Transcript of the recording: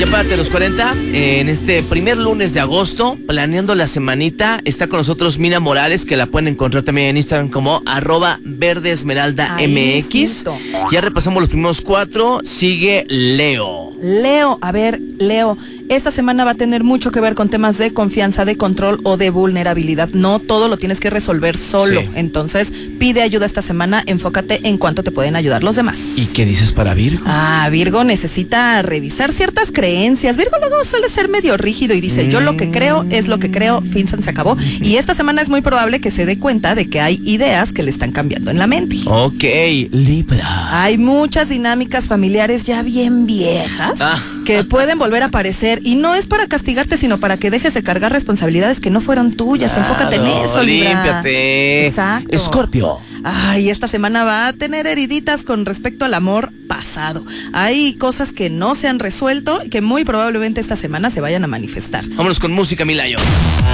Ya párate los 40, en este primer lunes de agosto, planeando la semanita, está con nosotros Mina Morales, que la pueden encontrar también en Instagram como @verdeesmeraldamx. Ya repasamos los primeros 4, sigue Leo. Leo, a ver, Leo, esta semana va a tener mucho que ver con temas de confianza, de control o de vulnerabilidad. No todo lo tienes que resolver solo. Sí. Entonces, pide ayuda esta semana, enfócate en cuánto te pueden ayudar los demás. ¿Y qué dices para Virgo? Virgo necesita revisar ciertas creencias. Virgo luego suele ser medio rígido y dice, yo lo que creo es lo que creo, fin, se acabó. Y esta semana es muy probable que se dé cuenta de que hay ideas que le están cambiando en la mente. Ok, Libra. Hay muchas dinámicas familiares ya bien viejas que pueden volver a aparecer. Y no es para castigarte, sino para que dejes de cargar responsabilidades que no fueron tuyas. Claro, enfócate en eso, Libra. Límpiate. Exacto. Escorpio. Esta semana va a tener heriditas con respecto al amor pasado. Hay cosas que no se han resuelto y que muy probablemente esta semana se vayan a manifestar. Vámonos con música, Milayo.